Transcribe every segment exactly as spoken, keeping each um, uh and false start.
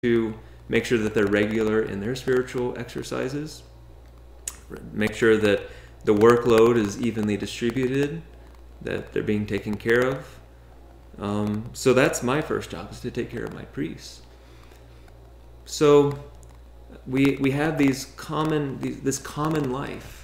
to make sure that they're regular in their spiritual exercises, make sure that the workload is evenly distributed, that they're being taken care of. Um, so that's my first job, is to take care of my priests. So we we have these common these, this common life,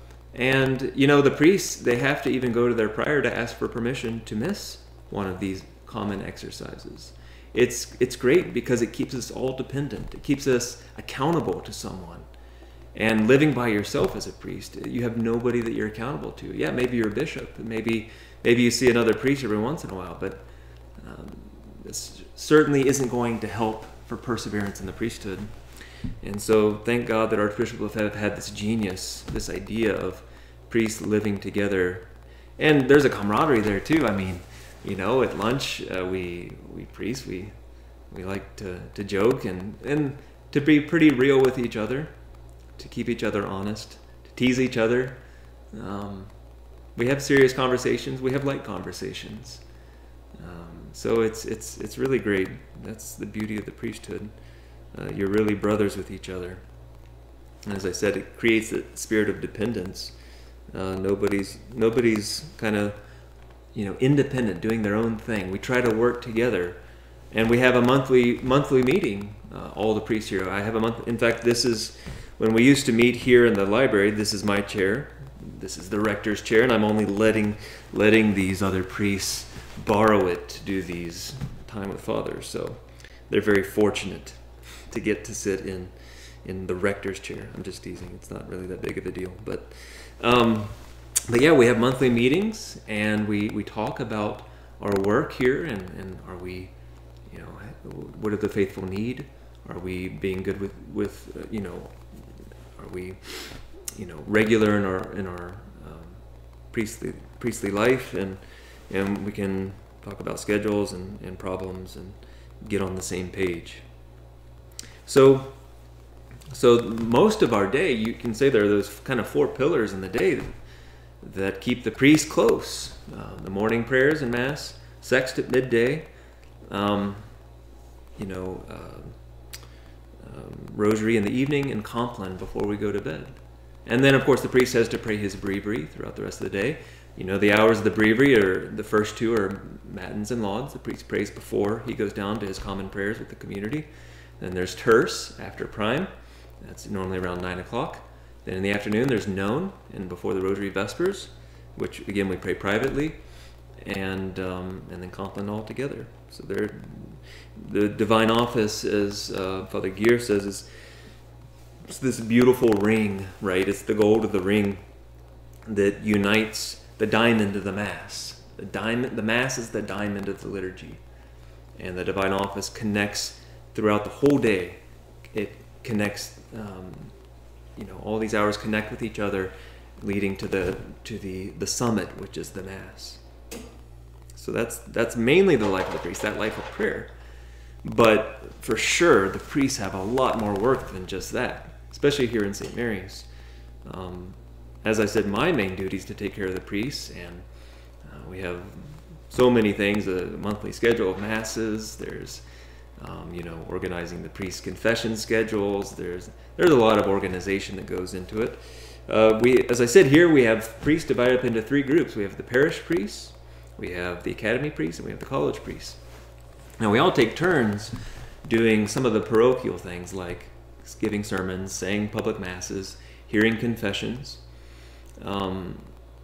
and you know the priests, they have to even go to their prior to ask for permission to miss one of these common exercises. It's it's great because it keeps us all dependent. It keeps us accountable to someone. And living by yourself as a priest, you have nobody that you're accountable to. Yeah, maybe you're a bishop, and maybe maybe you see another priest every once in a while, but um, this certainly isn't going to help for perseverance in the priesthood. And so thank God that archbishops have had this genius, this idea of priests living together. And there's a camaraderie there too. I mean, you know, at lunch, uh, we we priests, we we like to, to joke and, and to be pretty real with each other, to keep each other honest, to tease each other. Um, we have serious conversations. We have light conversations. Um, so it's it's it's really great. That's the beauty of the priesthood. Uh, you're really brothers with each other. And as I said, it creates a spirit of dependence. Uh, nobody's nobody's kind of you know independent, doing their own thing. We try to work together, and we have a monthly monthly meeting. Uh, all the priests here. I have a month. In fact, this is when we used to meet here in the library. This is my chair. This is the rector's chair, and I'm only letting letting these other priests borrow it to do these time with Father. So they're very fortunate to get to sit in in the rector's chair. I'm just teasing. It's not really that big of a deal, but um, but yeah, we have monthly meetings, and we we talk about our work here, and and are we, you know, what do the faithful need? Are we being good with with uh, you know, are we, you know, regular in our in our um, priestly priestly life, and and we can talk about schedules and, and problems and get on the same page. So, so most of our day, you can say there are those kind of four pillars in the day that, that keep the priest close. Uh, the morning prayers and Mass, sext at midday, um, you know, uh, um, rosary in the evening, and compline before we go to bed. And then, of course, the priest has to pray his breviary throughout the rest of the day. You know, the hours of the breviary are, the first two are matins and lauds. The priest prays before he goes down to his common prayers with the community. Then there's terce after prime. That's normally around nine o'clock. Then in the afternoon there's none, and before the Rosary Vespers, which again we pray privately, and um, and then compline all together. So there, the divine office, as uh, Father Gear says, is it's this beautiful ring, right? It's the gold of the ring that unites the diamond of the Mass. The diamond, the Mass is the diamond of the liturgy, and the divine office connects throughout the whole day. It connects, um, you know, all these hours connect with each other, leading to the to the the summit, which is the Mass. So that's that's mainly the life of the priest, that life of prayer. But for sure, the priests have a lot more work than just that, especially here in Saint Mary's. Um, as I said, my main duty is to take care of the priests, and uh, we have so many things: a monthly schedule of masses. There's Um, you know, organizing the priest's confession schedules. There's there's a lot of organization that goes into it. Uh, we, as I said here, we have priests divided up into three groups. We have the parish priests, we have the academy priests, and we have the college priests. Now we all take turns doing some of the parochial things, like giving sermons, saying public masses, hearing confessions. Um,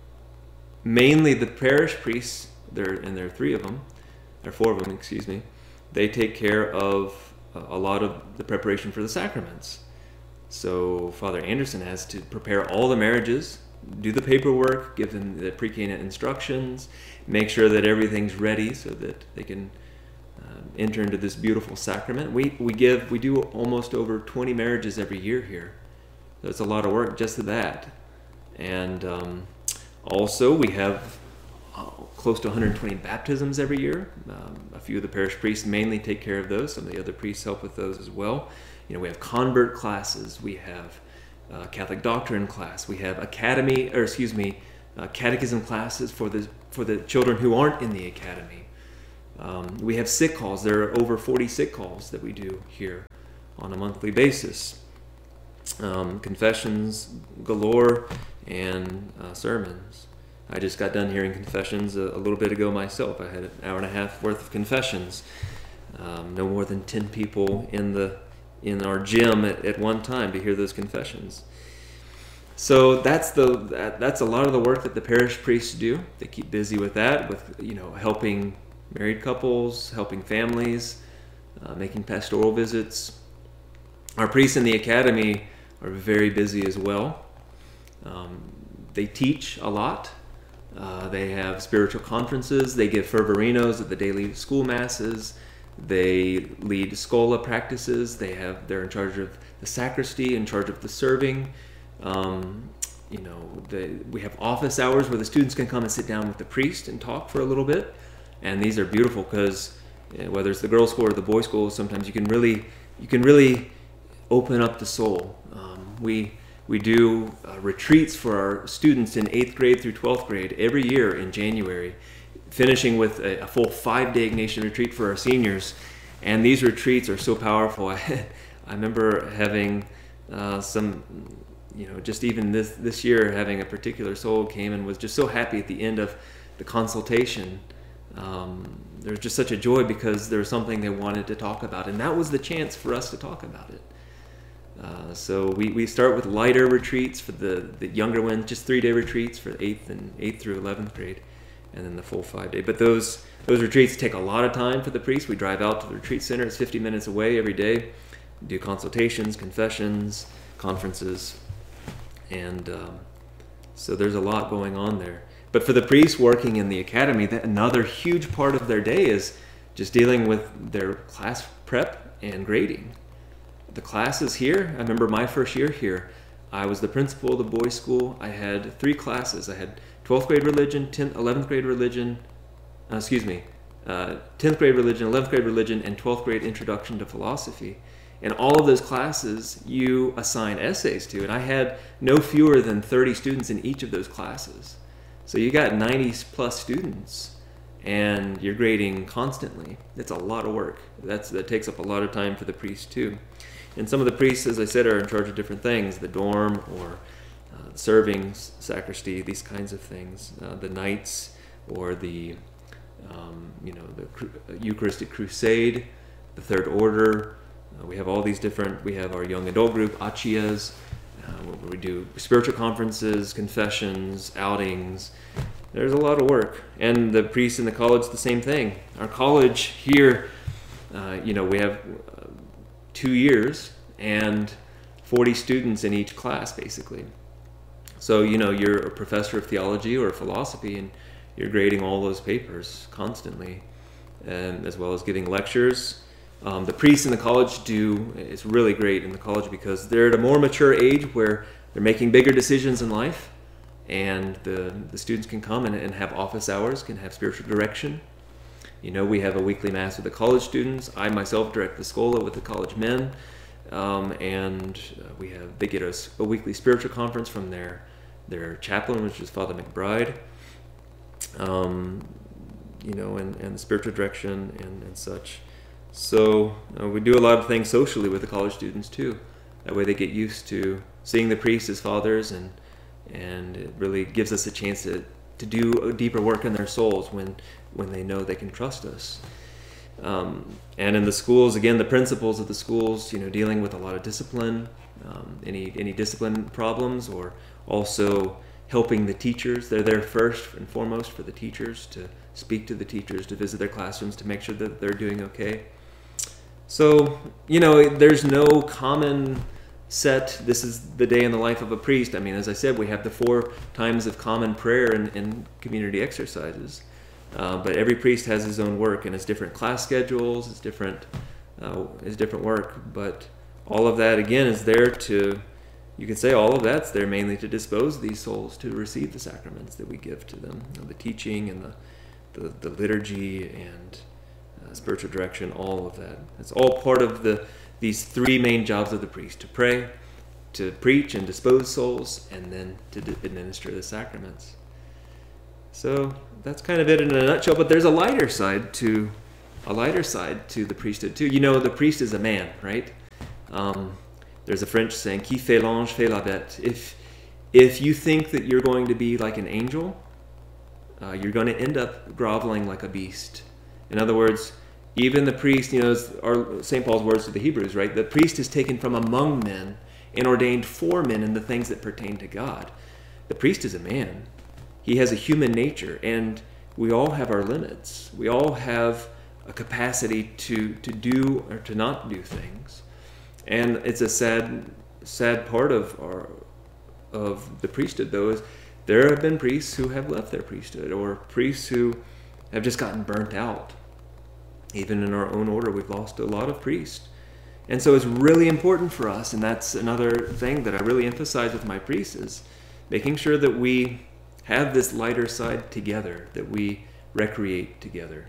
mainly the parish priests, there and there are three of them, there are four of them, excuse me. They take care of a lot of the preparation for the sacraments. So Father Anderson has to prepare all the marriages, do the paperwork, give them the pre-canonic instructions, make sure that everything's ready so that they can uh, enter into this beautiful sacrament. We we give we do almost over twenty marriages every year here. So it's a lot of work just to that. And um, also we have close to one hundred twenty baptisms every year. Um, a few of the parish priests mainly take care of those. Some of the other priests help with those as well. You know, we have convert classes. We have uh, Catholic doctrine class. We have academy, or excuse me, uh, catechism classes for the for the children who aren't in the academy. Um, we have sick calls. There are over forty sick calls that we do here on a monthly basis. Um, confessions galore and uh, sermons. I just got done hearing confessions a, a little bit ago myself. I had an hour and a half worth of confessions. Um, no more than ten people in the in our gym at, at one time to hear those confessions. So that's the that, that's a lot of the work that the parish priests do. They keep busy with that, with you know helping married couples, helping families, uh, making pastoral visits. Our priests in the academy are very busy as well. Um, they teach a lot. Uh, they have spiritual conferences. They give fervorinos at the daily school masses. They lead schola practices. They have they're in charge of the sacristy, in charge of the serving. Um, you know, they, we have office hours where the students can come and sit down with the priest and talk for a little bit. And these are beautiful because you know, whether it's the girls' school or the boys' school, sometimes you can really you can really open up the soul. Um, we we do uh, retreats for our students in eighth grade through twelfth grade every year in January, finishing with a, a full five-day Ignatian retreat for our seniors. And these retreats are so powerful. I, I remember having uh, some, you know, just even this this year, having a particular soul came and was just so happy at the end of the consultation. Um, there was just such a joy because there was something they wanted to talk about, and that was the chance for us to talk about it. Uh, so we, we start with lighter retreats for the, the younger ones, just three-day retreats for eighth and eighth through eleventh grade, and then the full five-day. But those those retreats take a lot of time for the priest. We drive out to the retreat center. It's fifty minutes away every day. We do consultations, confessions, conferences, and um, so there's a lot going on there. But for the priests working in the academy, that another huge part of their day is just dealing with their class prep and grading. The classes here, I remember my first year here, I was the principal of the boys' school. I had three classes. I had twelfth grade religion, tenth, eleventh grade religion, uh, excuse me, uh, tenth grade religion, eleventh grade religion, and twelfth grade introduction to philosophy. And all of those classes you assign essays to. And I had no fewer than thirty students in each of those classes. So you got ninety plus students and you're grading constantly. It's a lot of work. That's, that takes up a lot of time for the priests too. And some of the priests, as I said, are in charge of different things, the dorm or uh, serving, sacristy, these kinds of things, uh, the knights or the, um, you know, the cru- Eucharistic crusade, the third order. Uh, we have all these different, we have our young adult group, Achias, uh, where we do spiritual conferences, confessions, outings. There's a lot of work. And the priests in the college, the same thing. Our college here, uh, you know, we have uh, two years and forty students in each class, basically. So, you know, you're a professor of theology or philosophy, and you're grading all those papers constantly, and as well as giving lectures. Um, the priests in the college do, it's really great in the college because they're at a more mature age where they're making bigger decisions in life, and the, the students can come and, and have office hours, can have spiritual direction. You know, we have a weekly mass with the college students. I myself direct the Schola with the college men, um, and uh, we have they get us a, a weekly spiritual conference from their their chaplain, which is Father McBride. Um, you know, and, and the spiritual direction and, and such. So uh, we do a lot of things socially with the college students too. That way they get used to seeing the priests as fathers, and and it really gives us a chance to, to do a deeper work in their souls when when they know they can trust us. Um, and in the schools, again, the principals of the schools, you know, dealing with a lot of discipline, um, any any discipline problems, or also helping the teachers. They're there first and foremost for the teachers, to speak to the teachers, to visit their classrooms, to make sure that they're doing okay. So, you know, there's no common set, this is the day in the life of a priest. I mean, as I said, we have the four times of common prayer and, and community exercises. Uh, but every priest has his own work, and it's different class schedules, it's different, uh, it's different work. But all of that, again, is there to, you could say all of that's there mainly to dispose of these souls to receive the sacraments that we give to them, you know, the teaching and the, the, the liturgy and uh, spiritual direction, all of that. It's all part of the these three main jobs of the priest: to pray, to preach and dispose souls, and then to d- administer the sacraments. So that's kind of it in a nutshell, but there's a lighter side to a lighter side to the priesthood too. You know, the priest is a man, right? Um, there's a French saying, "Qui fait l'ange fait la bête." If if you think that you're going to be like an angel, uh, you're going to end up groveling like a beast. In other words, even the priest, you know, our Saint Paul's words to the Hebrews, right? The priest is taken from among men and ordained for men in the things that pertain to God. The priest is a man. He has a human nature, and we all have our limits. We all have a capacity to, to do or to not do things. And it's a sad, sad part of our of the priesthood, though, is there have been priests who have left their priesthood, or priests who have just gotten burnt out. Even in our own order, we've lost a lot of priests. And so it's really important for us, and that's another thing that I really emphasize with my priests, is making sure that we have this lighter side together, that we recreate together.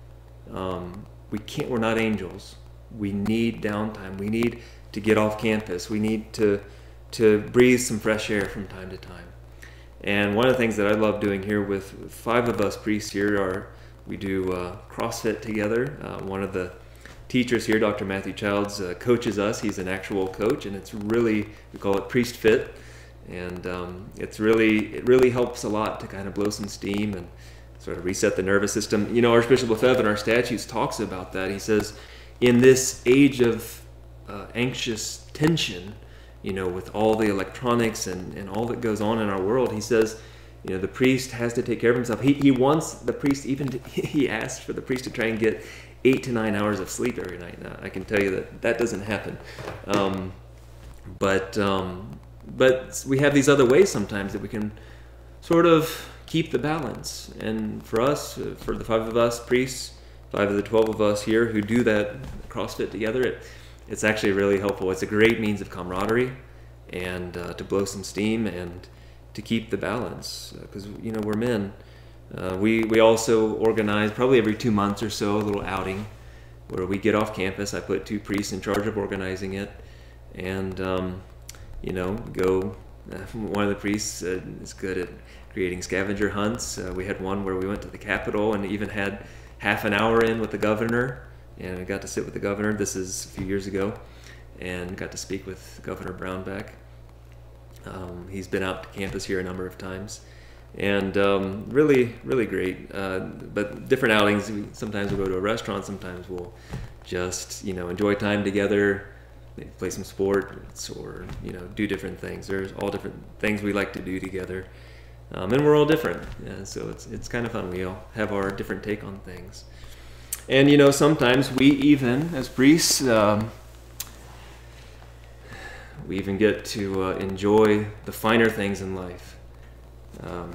Um, we can't, we're not angels. We need downtime. We need to get off campus. We need to, to breathe some fresh air from time to time. And one of the things that I love doing here with five of us priests here are we do uh, CrossFit together. Uh, one of the teachers here, Doctor Matthew Childs, uh, coaches us. He's an actual coach, and it's really, we call it Priest Fit. And um, it's really, it really helps a lot to kind of blow some steam and sort of reset the nervous system. You know, Archbishop Lefebvre in our statutes talks about that. He says, in this age of uh, anxious tension, you know, with all the electronics and, and all that goes on in our world, he says, you know, the priest has to take care of himself. He, he wants the priest, even to, he asked for the priest to try and get eight to nine hours of sleep every night. Now, I can tell you that that doesn't happen. Um, but, um, but we have these other ways sometimes that we can sort of keep the balance. And for us, for the five of us priests, five of the twelve of us here who do that CrossFit together, it, it's actually really helpful. It's a great means of camaraderie and uh, to blow some steam and to keep the balance, because uh, you know, we're men. Uh, we we also organize probably every two months or so a little outing where we get off campus. I put two priests in charge of organizing it, and um, you know, go. Uh, one of the priests uh, is good at creating scavenger hunts. Uh, we had one where we went to the Capitol and even had half an hour in with the governor, and I got to sit with the governor. This is a few years ago, and got to speak with Governor Brownback. Um, he's been out to campus here a number of times, and um, really, really great. Uh, but different outings. We, sometimes we'll go to a restaurant. Sometimes we'll just, you know, enjoy time together, maybe play some sports, or you know, do different things. There's all different things we like to do together, um, and we're all different. Yeah, so it's it's kind of fun. We all have our different take on things, and you know, sometimes we even as priests. Um, We even get to uh, enjoy the finer things in life. Um,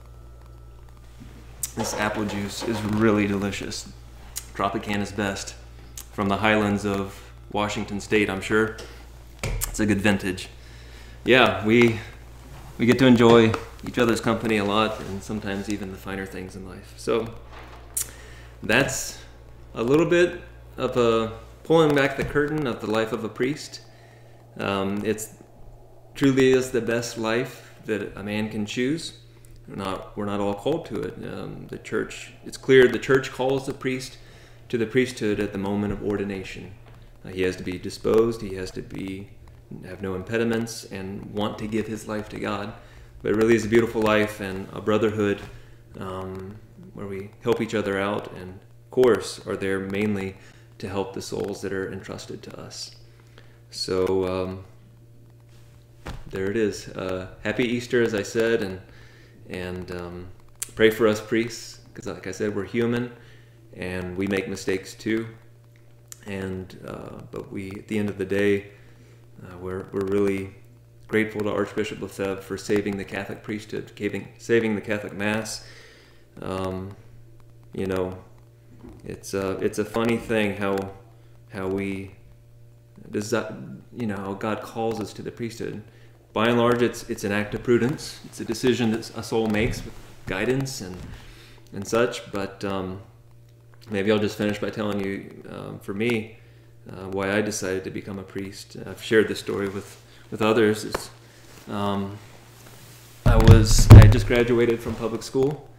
this apple juice is really delicious. Tropicana's best from the highlands of Washington State, I'm sure. It's a good vintage. Yeah, we we get to enjoy each other's company a lot, and sometimes even the finer things in life. So that's a little bit of a pulling back the curtain of the life of a priest. Um, it's truly is the best life that a man can choose. We're not, we're not all called to it. Um, the church, it's clear the church calls the priest to the priesthood at the moment of ordination. Uh, he has to be disposed, he has to be, have no impediments, and want to give his life to God. But it really is a beautiful life and a brotherhood um, where we help each other out, and of course are there mainly to help the souls that are entrusted to us. So um, there it is. Uh, happy Easter, as I said, and and um, pray for us priests, because like I said, we're human and we make mistakes too. And uh, but we, at the end of the day, uh, we're we're really grateful to Archbishop Lefebvre for saving the Catholic priesthood, saving saving the Catholic Mass. Um, you know, it's a it's a funny thing how how we. Does that, you know, God calls us to the priesthood. By and large, it's it's an act of prudence. It's a decision that a soul makes with guidance and and such. But um, maybe I'll just finish by telling you, um, for me, uh, why I decided to become a priest. I've shared this story with with others. It's, um, I was I just graduated from public school.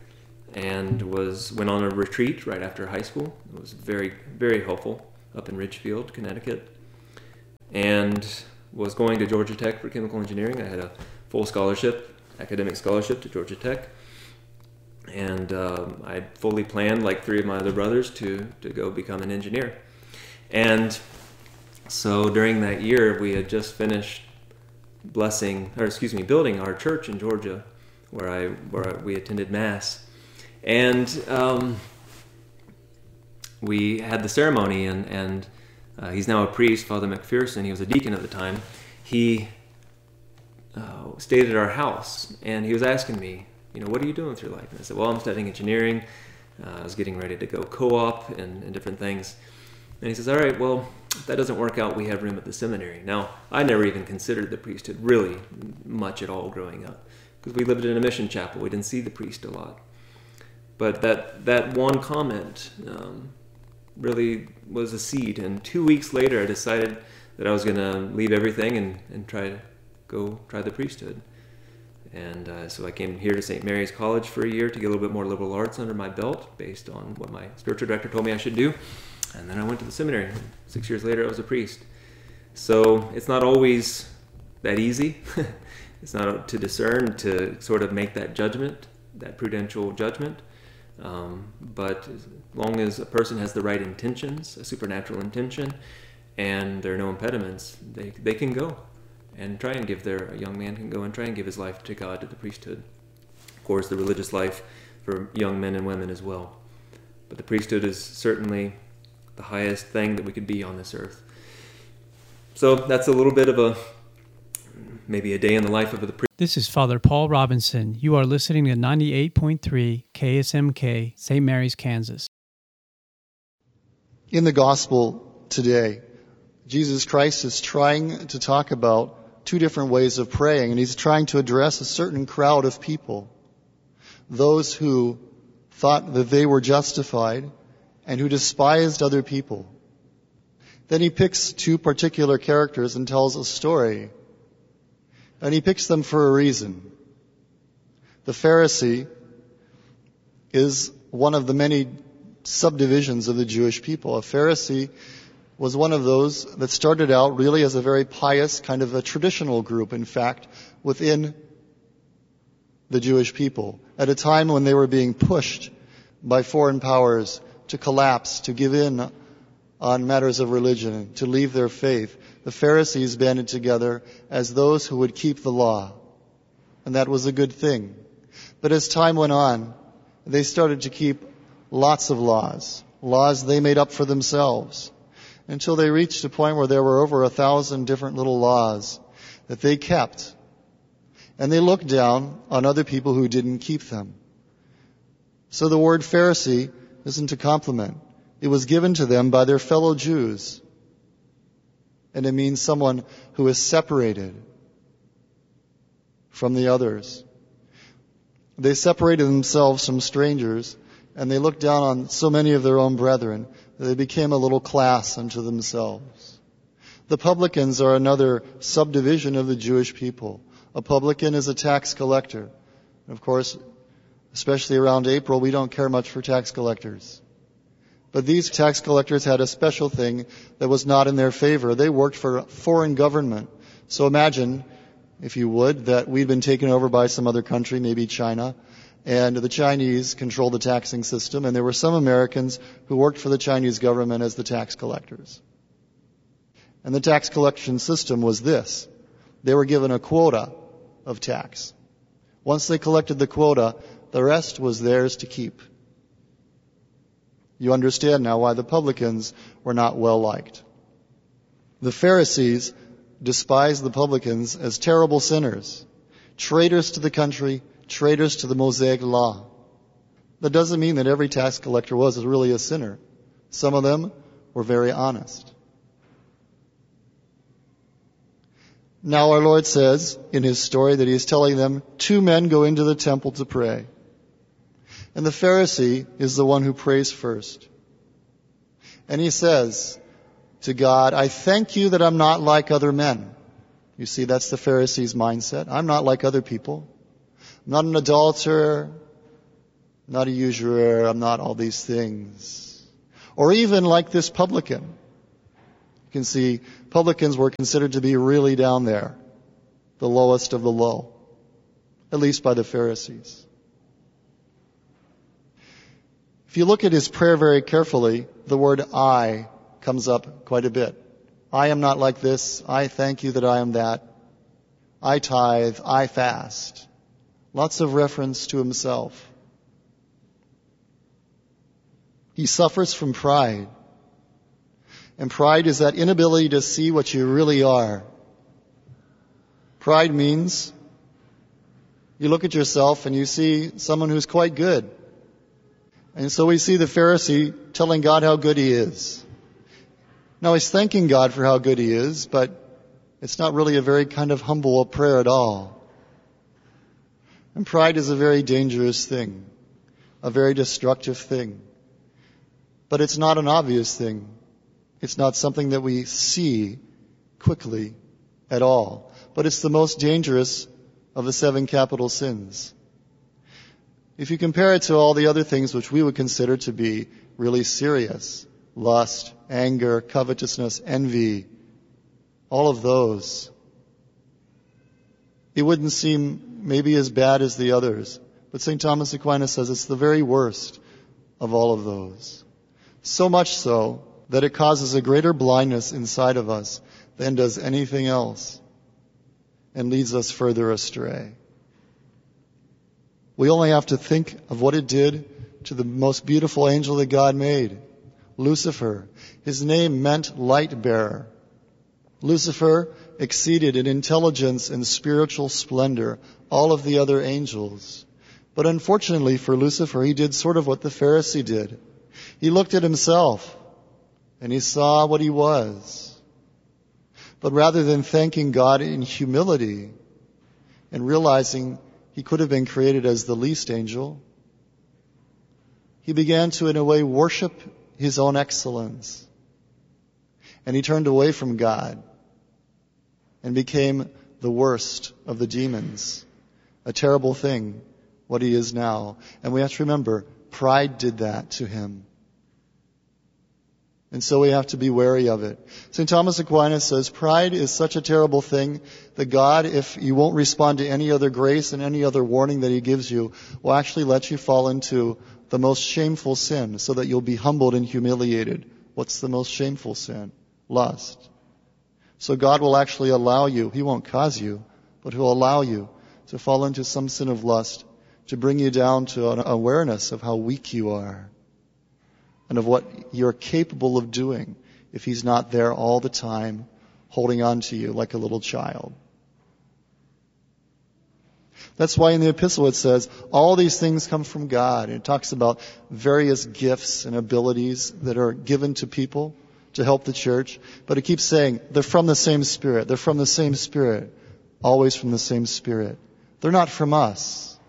and was went on a retreat right after high school. It was very, very helpful up in Ridgefield, Connecticut, and was going to Georgia Tech for chemical engineering. I had a full scholarship, academic scholarship to Georgia Tech, and um, I fully planned, like three of my other brothers, to, to go become an engineer. And so during that year, we had just finished blessing, or excuse me, building our church in Georgia, where I where we attended Mass, and um, we had the ceremony, and and uh, he's now a priest, Father McPherson. He was a deacon at the time. He uh, stayed at our house, and he was asking me, you know, what are you doing with your life? And I said, well, I'm studying engineering. Uh, I was getting ready to go co-op and, and different things. And he says, all right, well, if that doesn't work out, we have room at the seminary. Now, I never even considered the priesthood really much at all growing up, because we lived in a mission chapel. We didn't see the priest a lot. But that, that one comment um, really was a seed. And two weeks later, I decided that I was going to leave everything and, and try to go try the priesthood. And uh, so I came here to Saint Mary's College for a year to get a little bit more liberal arts under my belt based on what my spiritual director told me I should do. And then I went to the seminary. Six years later, I was a priest. So it's not always that easy. It's not to discern, to sort of make that judgment, that prudential judgment. Um, but as long as a person has the right intentions, a supernatural intention, and there are no impediments, they they can go and try and give their, a young man can go and try and give his life to God, to the priesthood. Of course, the religious life for young men and women as well. But the priesthood is certainly the highest thing that we could be on this earth. So that's a little bit of a, maybe a day in the life of the priest. This is Father Paul Robinson. You are listening to ninety-eight point three K S M K, Saint Mary's, Kansas. In the gospel today, Jesus Christ is trying to talk about two different ways of praying, and he's trying to address a certain crowd of people. Those who thought that they were justified and who despised other people. Then he picks two particular characters and tells a story. And he picks them for a reason. The Pharisee is one of the many subdivisions of the Jewish people. A Pharisee was one of those that started out really as a very pious, kind of a traditional group, in fact, within the Jewish people, at a time when they were being pushed by foreign powers to collapse, to give in on matters of religion, to leave their faith. The Pharisees banded together as those who would keep the law, and that was a good thing. But as time went on, they started to keep lots of laws, laws they made up for themselves, until they reached a point where there were over a thousand different little laws that they kept. And they looked down on other people who didn't keep them. So the word Pharisee isn't a compliment. It was given to them by their fellow Jews. And it means someone who is separated from the others. They separated themselves from strangers, and they looked down on so many of their own brethren that they became a little class unto themselves. The publicans are another subdivision of the Jewish people. A publican is a tax collector. Of course, especially around April, we don't care much for tax collectors. But these tax collectors had a special thing that was not in their favor. They worked for a foreign government. So imagine, if you would, that we'd been taken over by some other country, maybe China, and the Chinese controlled the taxing system, and there were some Americans who worked for the Chinese government as the tax collectors. And the tax collection system was this. They were given a quota of tax. Once they collected the quota, the rest was theirs to keep. You understand now why the publicans were not well liked. The Pharisees despised the publicans as terrible sinners, traitors to the country, traitors to the Mosaic law. That doesn't mean that every tax collector was really a sinner. Some of them were very honest. Now our Lord says in his story that he is telling them, two men go into the temple to pray. And the Pharisee is the one who prays first. And he says to God, I thank you that I'm not like other men. You see, that's the Pharisee's mindset. I'm not like other people. I'm not an adulterer. not a usurer, I'm not all these things. Or even like this publican. You can see publicans were considered to be really down there, the lowest of the low, at least by the Pharisees. If you look at his prayer very carefully, the word I comes up quite a bit. I am not like this. I thank you that I am that. I tithe. I fast. Lots of reference to himself. He suffers from pride. And pride is that inability to see what you really are. Pride means you look at yourself and you see someone who's quite good. And so we see the Pharisee telling God how good he is. Now he's thanking God for how good he is, but it's not really a very kind of humble prayer at all. And pride is a very dangerous thing, a very destructive thing. But it's not an obvious thing. It's not something that we see quickly at all. But it's the most dangerous of the seven capital sins. If you compare it to all the other things which we would consider to be really serious, lust, anger, covetousness, envy, all of those, it wouldn't seem maybe as bad as the others. But Saint Thomas Aquinas says it's the very worst of all of those. So much so that it causes a greater blindness inside of us than does anything else and leads us further astray. We only have to think of what it did to the most beautiful angel that God made, Lucifer. His name meant light bearer. Lucifer exceeded in intelligence and spiritual splendor all of the other angels. But unfortunately for Lucifer, he did sort of what the Pharisee did. He looked at himself and he saw what he was. But rather than thanking God in humility and realizing he could have been created as the least angel, he began to, in a way, worship his own excellence. And he turned away from God and became the worst of the demons. A terrible thing, what he is now. And we have to remember, pride did that to him. And so we have to be wary of it. Saint Thomas Aquinas says, pride is such a terrible thing that God, if you won't respond to any other grace and any other warning that he gives you, will actually let you fall into the most shameful sin so that you'll be humbled and humiliated. What's the most shameful sin? Lust. So God will actually allow you, he won't cause you, but he'll allow you to fall into some sin of lust to bring you down to an awareness of how weak you are and of what you're capable of doing if he's not there all the time holding on to you like a little child. That's why in the epistle it says, all these things come from God. And it talks about various gifts and abilities that are given to people to help the church. But it keeps saying, they're from the same Spirit. They're from the same Spirit. Always from the same Spirit. They're not from us.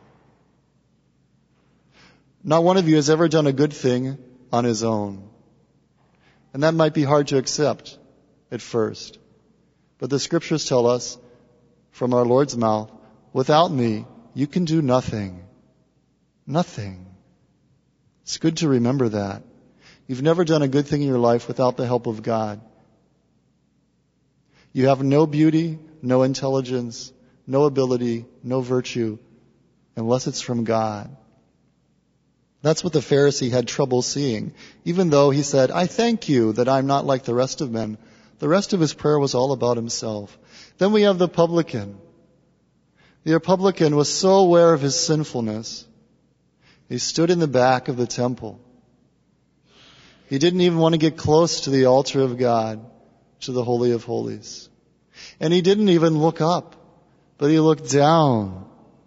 Not one of you has ever done a good thing on his own. And that might be hard to accept at first. But the scriptures tell us from our Lord's mouth, without me, you can do nothing. Nothing. It's good to remember that. You've never done a good thing in your life without the help of God. You have no beauty, no intelligence, no ability, no virtue, unless it's from God. That's what the Pharisee had trouble seeing. Even though he said, I thank you that I'm not like the rest of men, the rest of his prayer was all about himself. Then we have the publican. The publican was so aware of his sinfulness, he stood in the back of the temple. He didn't even want to get close to the altar of God, to the Holy of Holies. And he didn't even look up, but he looked down.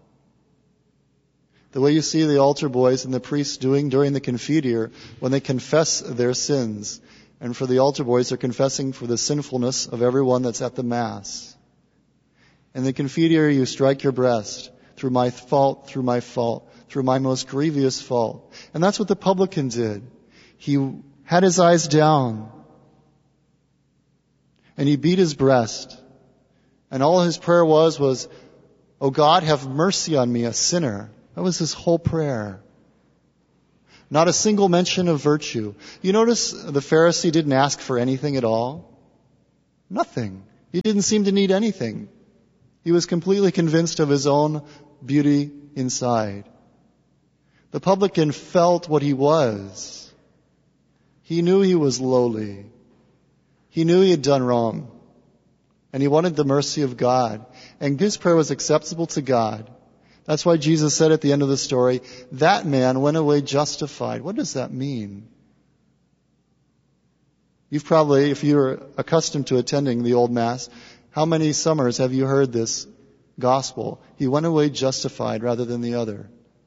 The way you see the altar boys and the priests doing during the Confiteor when they confess their sins. And for the altar boys, they're confessing for the sinfulness of everyone that's at the Mass. In the Confiteor, you strike your breast. Through my fault, through my fault, through my most grievous fault. And that's what the publican did. He had his eyes down. And he beat his breast. And all his prayer was, was, "O God, have mercy on me, a sinner." That was his whole prayer. Not a single mention of virtue. You notice the Pharisee didn't ask for anything at all? Nothing. He didn't seem to need anything. He was completely convinced of his own beauty inside. The publican felt what he was. He knew he was lowly. He knew he had done wrong. And he wanted the mercy of God. And his prayer was acceptable to God. That's why Jesus said at the end of the story, that man went away justified. What does that mean? You've probably, if you're accustomed to attending the Old Mass, how many summers have you heard this gospel? He went away justified rather than the other.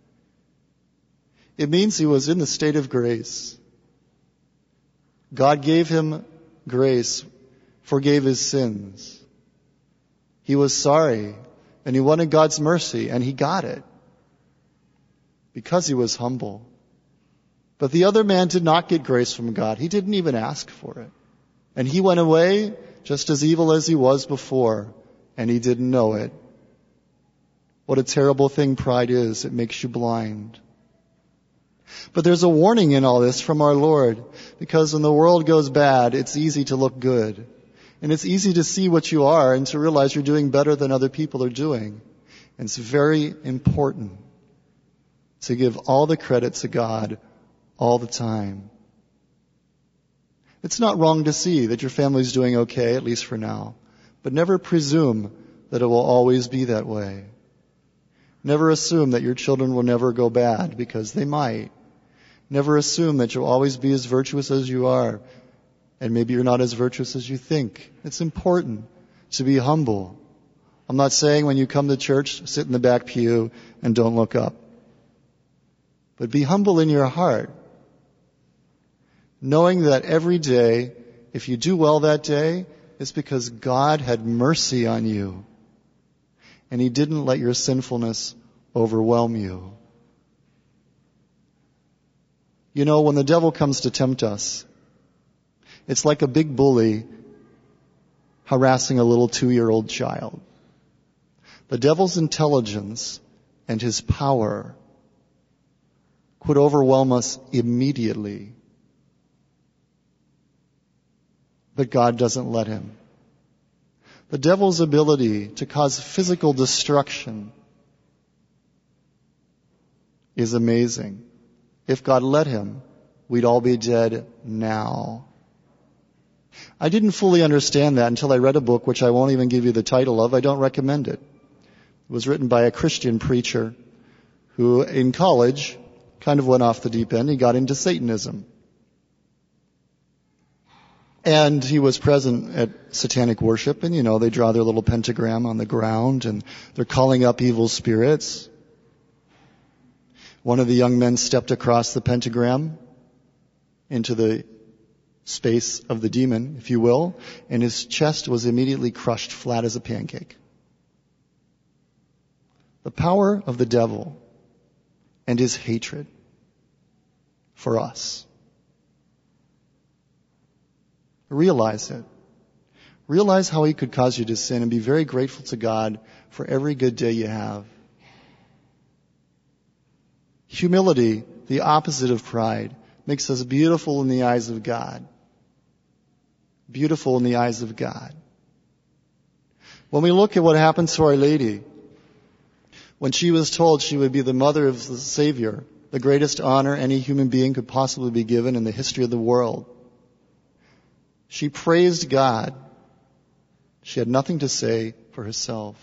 It means he was in the state of grace. God gave him grace, forgave his sins. He was sorry. And he wanted God's mercy, and he got it because he was humble. But the other man did not get grace from God. He didn't even ask for it. And he went away just as evil as he was before, and he didn't know it. What a terrible thing pride is. It makes you blind. But there's a warning in all this from our Lord, because when the world goes bad, it's easy to look good. And it's easy to see what you are and to realize you're doing better than other people are doing. And it's very important to give all the credit to God all the time. It's not wrong to see that your family's doing okay, at least for now. But never presume that it will always be that way. Never assume that your children will never go bad, because they might. Never assume that you'll always be as virtuous as you are. And maybe you're not as virtuous as you think. It's important to be humble. I'm not saying when you come to church, sit in the back pew and don't look up. But be humble in your heart, knowing that every day, if you do well that day, it's because God had mercy on you. And He didn't let your sinfulness overwhelm you. You know, when the devil comes to tempt us, it's like a big bully harassing a little two-year-old child. The devil's intelligence and his power could overwhelm us immediately. But God doesn't let him. The devil's ability to cause physical destruction is amazing. If God let him, we'd all be dead now. I didn't fully understand that until I read a book which I won't even give you the title of. I don't recommend it. It was written by a Christian preacher who, in college, kind of went off the deep end. He got into Satanism. And he was present at satanic worship, and, you know, they draw their little pentagram on the ground, and they're calling up evil spirits. One of the young men stepped across the pentagram into the space of the demon, if you will, and his chest was immediately crushed flat as a pancake. The power of the devil and his hatred for us. Realize it. Realize how he could cause you to sin, and be very grateful to God for every good day you have. Humility, the opposite of pride, makes us beautiful in the eyes of God. Beautiful in the eyes of God. When we look at what happened to Our Lady, when she was told she would be the mother of the Savior, the greatest honor any human being could possibly be given in the history of the world, she praised God. She had nothing to say for herself.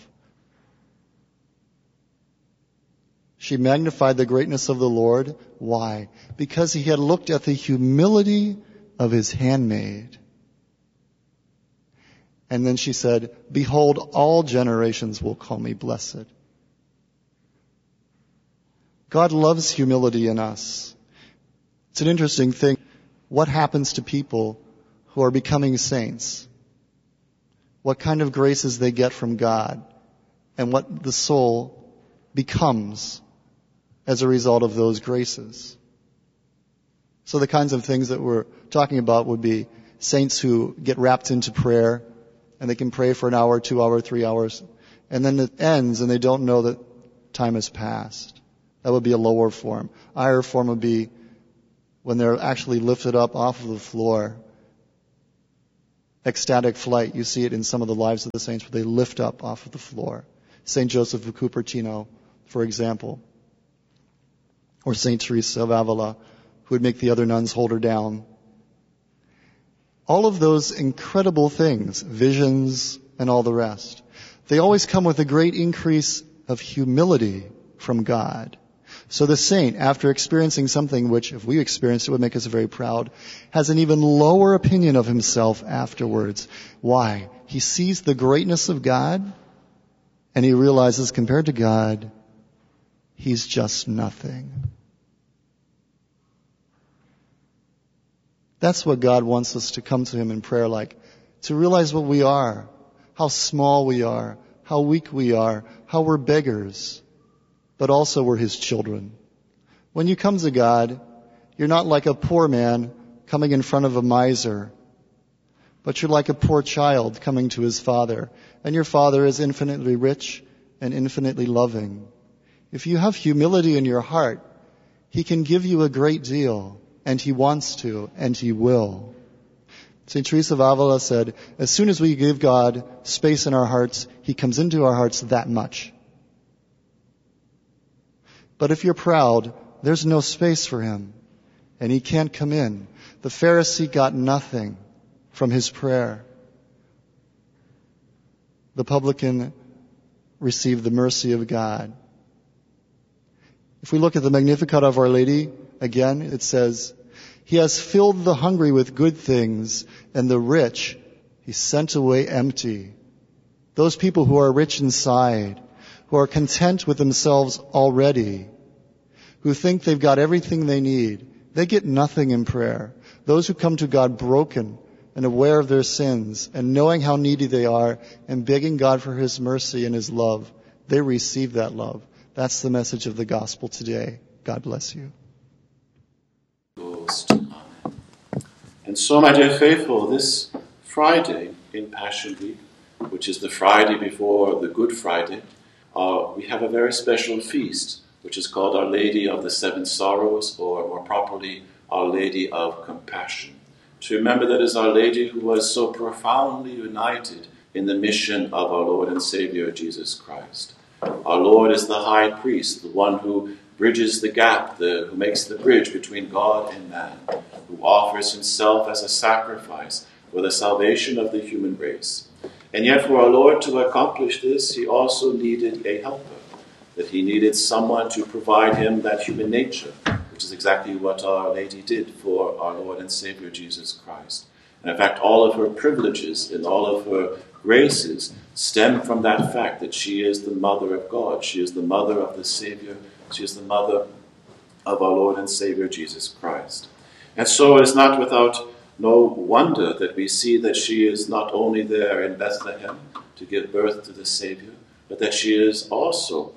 She magnified the greatness of the Lord. Why? Because he had looked at the humility of his handmaid. And then she said, behold, all generations will call me blessed. God loves humility in us. It's an interesting thing. What happens to people who are becoming saints? What kind of graces they get from God, and what the soul becomes as a result of those graces. So the kinds of things that we're talking about would be saints who get wrapped into prayer, and they can pray for an hour, two hours, three hours, and then it ends and they don't know that time has passed. That would be a lower form. A higher form would be when they're actually lifted up off of the floor. Ecstatic flight, you see it in some of the lives of the saints where they lift up off of the floor. Saint Joseph of Cupertino, for example, or Saint Teresa of Avila, who would make the other nuns hold her down. All of those incredible things, visions and all the rest, they always come with a great increase of humility from God. So the saint, after experiencing something which, if we experienced it, would make us very proud, has an even lower opinion of himself afterwards. Why? He sees the greatness of God, and he realizes, compared to God, he's just nothing. That's what God wants us to come to him in prayer like, to realize what we are, how small we are, how weak we are, how we're beggars, but also we're his children. When you come to God, you're not like a poor man coming in front of a miser, but you're like a poor child coming to his father, and your father is infinitely rich and infinitely loving. If you have humility in your heart, he can give you a great deal, and he wants to, and he will. Saint Teresa of Avila said, as soon as we give God space in our hearts, he comes into our hearts that much. But if you're proud, there's no space for him, and he can't come in. The Pharisee got nothing from his prayer. The publican received the mercy of God. If we look at the Magnificat of Our Lady, again, it says, he has filled the hungry with good things, and the rich he sent away empty. Those people who are rich inside, who are content with themselves already, who think they've got everything they need, they get nothing in prayer. Those who come to God broken and aware of their sins and knowing how needy they are and begging God for his mercy and his love, they receive that love. That's the message of the gospel today. God bless you. And so, my dear faithful, this Friday in Passion Week, which is the Friday before the Good Friday, uh, we have a very special feast, which is called Our Lady of the Seven Sorrows, or more properly, Our Lady of Compassion. To remember that is Our Lady who was so profoundly united in the mission of our Lord and Savior, Jesus Christ. Our Lord is the high priest, the one who bridges the gap, the, who makes the bridge between God and man, who offers himself as a sacrifice for the salvation of the human race. And yet for our Lord to accomplish this, he also needed a helper, that he needed someone to provide him that human nature, which is exactly what Our Lady did for our Lord and Savior Jesus Christ. And in fact, all of her privileges and all of her graces stem from that fact that she is the mother of God. She is the mother of the Savior. She is the mother of our Lord and Savior Jesus Christ. And so it is not without no wonder that we see that she is not only there in Bethlehem to give birth to the Savior, but that she is also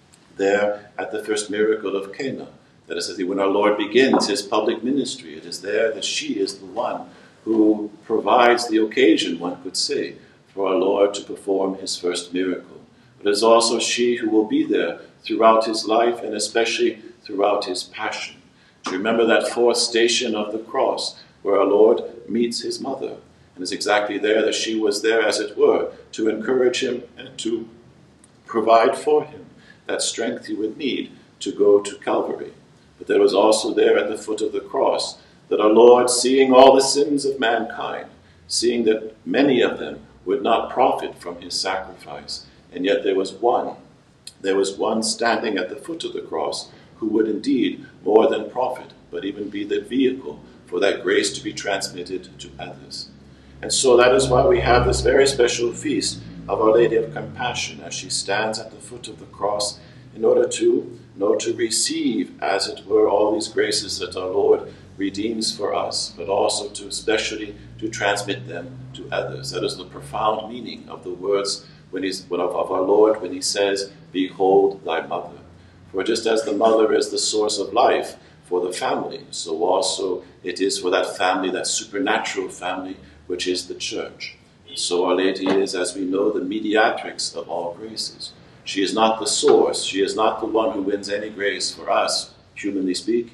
there at the first miracle of Cana. That is, when our Lord begins his public ministry, it is there that she is the one who provides the occasion, one could say, for our Lord to perform his first miracle. But it is also she who will be there throughout his life and especially throughout his passion. To remember that fourth station of the cross where our Lord meets his mother. And it's exactly there that she was there, as it were, to encourage him and to provide for him that strength he would need to go to Calvary. But there was also there at the foot of the cross that our Lord, seeing all the sins of mankind, seeing that many of them would not profit from his sacrifice, and yet there was one, there was one standing at the foot of the cross who would indeed more than profit, but even be the vehicle for that grace to be transmitted to others. And so that is why we have this very special feast of Our Lady of Compassion, as she stands at the foot of the cross in order to, in order to receive, as it were, all these graces that our Lord redeems for us, but also to especially to transmit them to others. That is the profound meaning of the words when he's, of, of our Lord when he says, "Behold thy mother." For just as the mother is the source of life for the family, so also it is for that family, that supernatural family, which is the church. And so Our Lady is, as we know, the mediatrix of all graces. She is not the source. She is not the one who wins any grace for us, humanly speaking.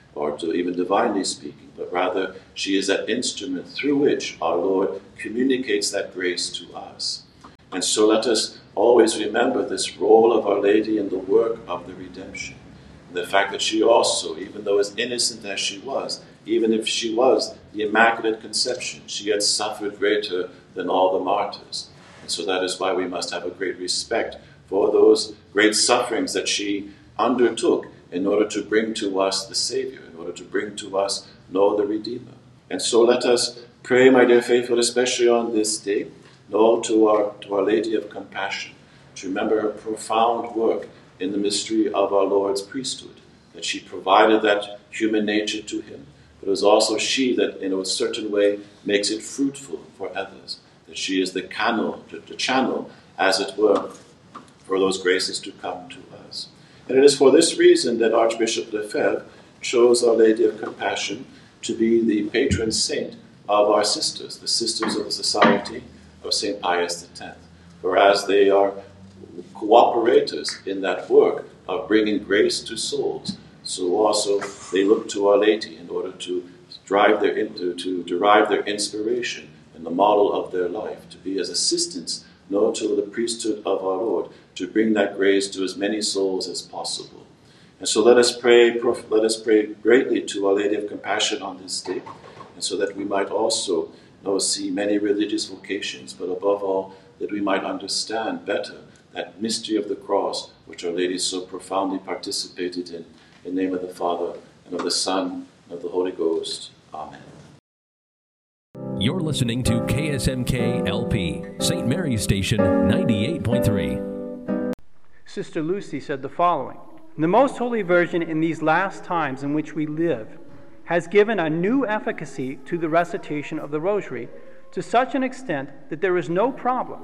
or to even divinely speaking, but rather she is that instrument through which our Lord communicates that grace to us. And so let us always remember this role of Our Lady in the work of the redemption. The fact that she also, even though as innocent as she was, even if she was the Immaculate Conception, she yet suffered greater than all the martyrs. And so that is why we must have a great respect for those great sufferings that she undertook in order to bring to us the Savior, in order to bring to us Noah the Redeemer. And so let us pray, my dear faithful, especially on this day, Noah, to our, to Our Lady of Compassion, to remember her profound work in the mystery of our Lord's priesthood, that she provided that human nature to him, but it was also she that in a certain way makes it fruitful for others, that she is the channel, the channel, as it were, for those graces to come to us. And it is for this reason that Archbishop Lefebvre chose Our Lady of Compassion to be the patron saint of our sisters, the sisters of the Society of Saint Pius the Tenth, whereas they are cooperators in that work of bringing grace to souls. So also they look to Our Lady in order to drive their to, to derive their inspiration and the model of their life, to be as assistants, no, to the priesthood of our Lord, to bring that grace to as many souls as possible. And so let us pray, let us pray greatly to Our Lady of Compassion on this day, and so that we might also know, see many religious vocations, but above all, that we might understand better that mystery of the cross, which Our Lady so profoundly participated in. In the name of the Father, and of the Son, and of the Holy Ghost. Amen. You're listening to K S M K L P, Saint Mary's Station, ninety-eight point three. Sister Lucy said the following: "The Most Holy Virgin in these last times in which we live has given a new efficacy to the recitation of the Rosary to such an extent that there is no problem,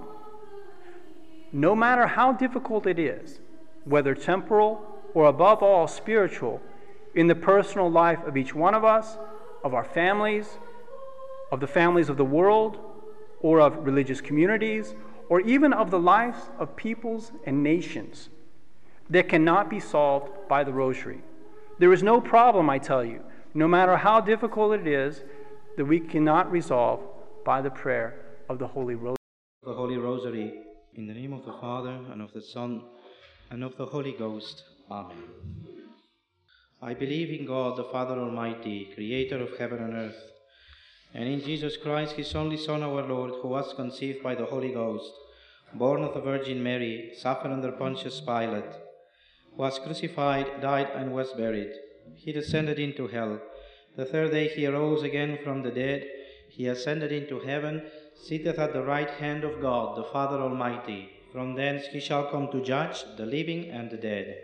no matter how difficult it is, whether temporal or above all spiritual, in the personal life of each one of us, of our families, of the families of the world, or of religious communities, or even of the lives of peoples and nations, that cannot be solved by the Rosary. There is no problem, I tell you, no matter how difficult it is, that we cannot resolve by the prayer of the Holy Rosary." The Holy Rosary, in the name of the Father, and of the Son, and of the Holy Ghost. Amen. I believe in God, the Father Almighty, creator of heaven and earth, and in Jesus Christ, his only Son, our Lord, who was conceived by the Holy Ghost, born of the Virgin Mary, suffered under Pontius Pilate, was crucified, died, and was buried. He descended into hell. The third day he arose again from the dead. He ascended into heaven, sitteth at the right hand of God, the Father Almighty. From thence he shall come to judge the living and the dead.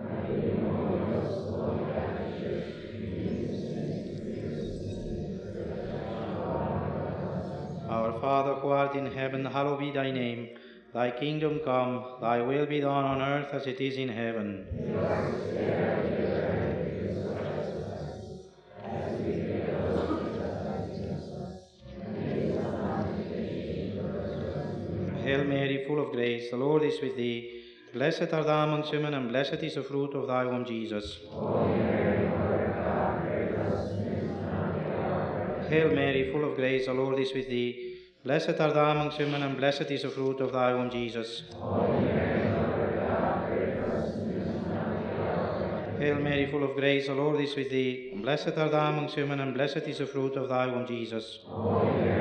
Our Father, who art in heaven, hallowed be thy name. Thy kingdom come, thy will be done on earth as it is in heaven. Hail Mary, full of grace, the Lord is with thee. Blessed art thou amongst women, and blessed is the fruit of thy womb, Jesus. Hail Mary, full of grace, the Lord is with thee. Blessed art thou amongst women, and blessed is the fruit of thy womb, Jesus. Hail Mary, full of grace, the Lord is with thee. Blessed art thou amongst women, and blessed is the fruit of thy womb, Jesus.